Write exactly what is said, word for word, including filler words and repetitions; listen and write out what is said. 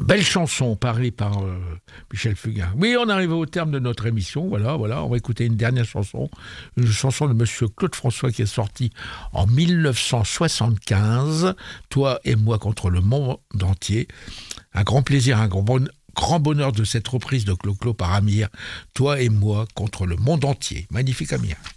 Belle chanson parlée par euh, Michel Fugain. Oui, on arrive au terme de notre émission. Voilà, voilà, on va écouter une dernière chanson. Une chanson de Monsieur Claude François qui est sortie en mille neuf cent soixante-quinze. Toi et moi contre le monde entier. Un grand plaisir, un grand, bon, grand bonheur de cette reprise de Clo-Clo par Amir. Toi et moi contre le monde entier. Magnifique Amir.